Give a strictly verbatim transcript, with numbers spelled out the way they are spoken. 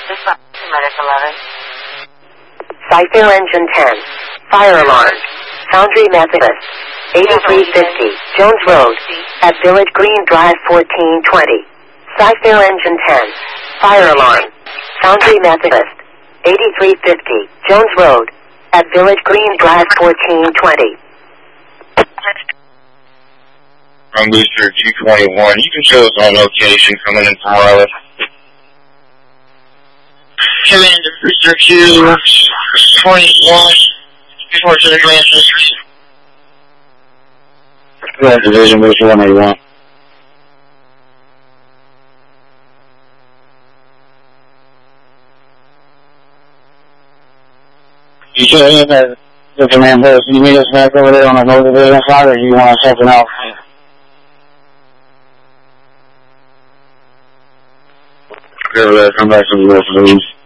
Medic eleven. Cypher Engine ten. Fire alarm. Foundry Methodist. eighty-three fifty. Jones Road. At Village Green Drive fourteen twenty. Cypher Engine ten. Fire alarm. Foundry Methodist. eighty-three fifty. Jones Road. At Village Green Drive fourteen twenty. I'm Booster two twenty-one. You can show us on location coming in from wireless. Commander Booster two twenty-one. Before to the Grand Street. Grand Division Booster one eighty-one. You sure any of that the command post? You meet us back over there on the North Division side, or do you want something else? Go there, come back to the rest of the